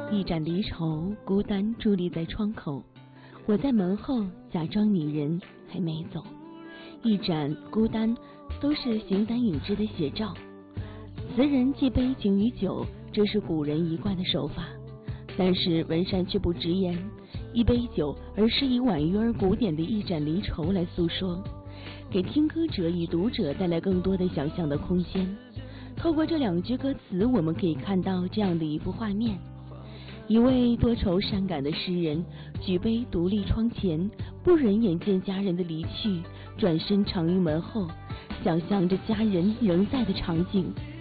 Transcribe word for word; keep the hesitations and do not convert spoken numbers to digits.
一盏离愁，孤单伫立在窗口，我在门后假装你人还没走。一盏孤单，都是形单影只的写照。词人寄悲情于酒，这是古人一贯的手法。但是文山却不直言一杯酒，而是以婉约而古典的一盏离愁来诉说，给听歌者与读者带来更多的想象的空间。透过这两句歌词，我们可以看到这样的一幅画面：一位多愁善感的诗人举杯独立窗前，不忍眼见家人的离去，转身藏于门后，想象着家人仍在的场景，